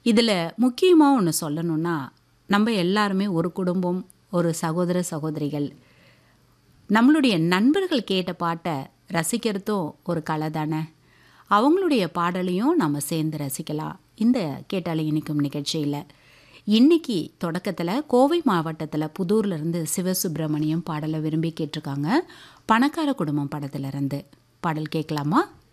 இதில் முக்கியமாக ஒன்று சொல்லணும்னா, நம்ம எல்லாருமே ஒரு குடும்பம், ஒரு சகோதர சகோதரிகள். நம்மளுடைய நண்பர்கள் கேட்ட பாட்டை ரசிக்கிறதும் ஒரு கலை தானே. அவங்களுடைய பாடலையும் நம்ம சேர்ந்து ரசிக்கலாம் இந்த கேட்டாலே இனிக்கும் நிகழ்ச்சியில். இன்னைக்கு தொடக்கத்தில் கோவை மாவட்டத்தில் புதூர்லேருந்து சிவசுப்பிரமணியம் பாடலை விரும்பி கேட்டிருக்காங்க. பணக்கார குடும்பம் படத்திலிருந்து பாடல் கேட்கலாமா?